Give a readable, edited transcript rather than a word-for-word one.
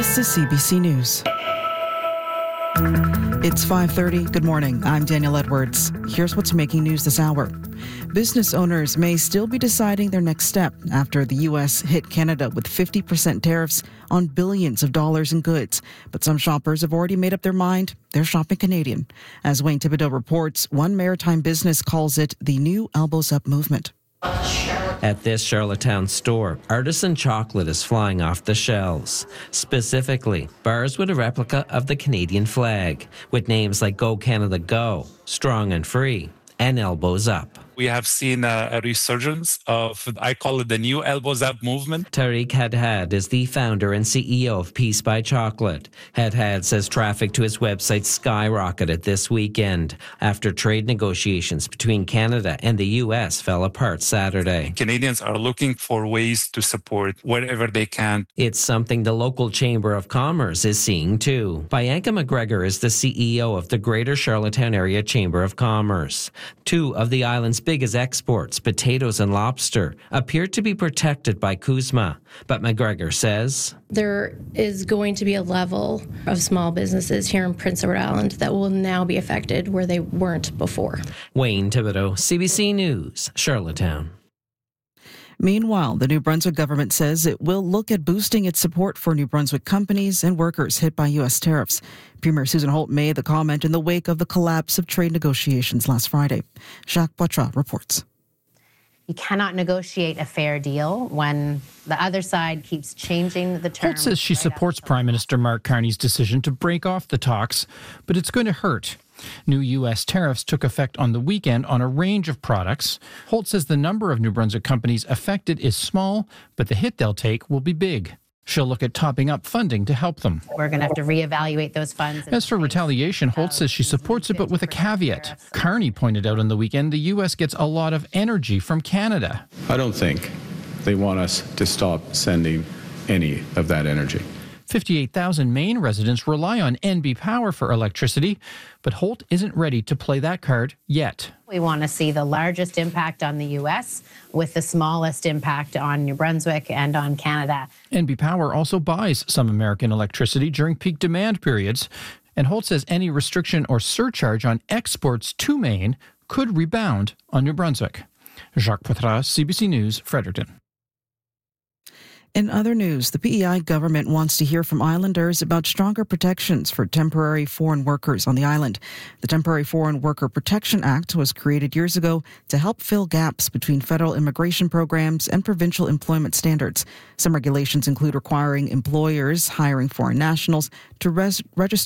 This is CBC News. It's 5:30. Good morning. I'm Daniel Edwards. Here's what's making news this hour. Business owners may still be deciding their next step after the U.S. hit Canada with 50% tariffs on billions of dollars in goods. But some shoppers have already made up their mind. They're shopping Canadian. As Wayne Thibodeau reports, one maritime business calls it the new Elbows Up movement. At this Charlottetown store, artisan chocolate is flying off the shelves. Specifically, bars with a replica of the Canadian flag, with names like Go Canada Go, Strong and Free, and Elbows Up. We have seen a resurgence of, I call it the new Elbows Up movement. Tariq Hadhad is the founder and CEO of Peace by Chocolate. Hadhad says traffic to his website skyrocketed this weekend after trade negotiations between Canada and the U.S. fell apart Saturday. Canadians are looking for ways to support wherever they can. It's something the local Chamber of Commerce is seeing too. Bianca McGregor is the CEO of the Greater Charlottetown Area Chamber of Commerce. Two of the island's biggest exports, potatoes and lobster, appear to be protected by CUSMA. But McGregor says there is going to be a level of small businesses here in Prince Edward Island that will now be affected where they weren't before. Wayne Thibodeau, CBC News, Charlottetown. Meanwhile, the New Brunswick government says it will look at boosting its support for New Brunswick companies and workers hit by U.S. tariffs. Premier Susan Holt made the comment in the wake of the collapse of trade negotiations last Friday. Jacques Poitras reports. You cannot negotiate a fair deal when the other side keeps changing the terms. Holt says she supports Prime Minister Mark Carney's decision to break off the talks, but it's going to hurt. New U.S. tariffs took effect on the weekend on a range of products. Holt says the number of New Brunswick companies affected is small, but the hit they'll take will be big. She'll look at topping up funding to help them. We're going to have to reevaluate those funds. As for retaliation, Holt says she supports it, but with a caveat. Carney pointed out on the weekend the U.S. gets a lot of energy from Canada. I don't think they want us to stop sending any of that energy. 58,000 Maine residents rely on NB Power for electricity, but Holt isn't ready to play that card yet. We want to see the largest impact on the U.S. with the smallest impact on New Brunswick and on Canada. NB Power also buys some American electricity during peak demand periods, and Holt says any restriction or surcharge on exports to Maine could rebound on New Brunswick. Jacques Poitras, CBC News, Fredericton. In other news, the PEI government wants to hear from islanders about stronger protections for temporary foreign workers on the island. The Temporary Foreign Worker Protection Act was created years ago to help fill gaps between federal immigration programs and provincial employment standards. Some regulations include requiring employers hiring foreign nationals to register